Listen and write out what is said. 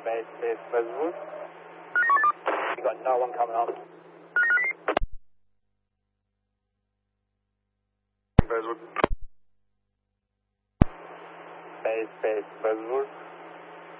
Base, Buzzwood. You got no one coming on. Buzzwood. Base, Buzzwood.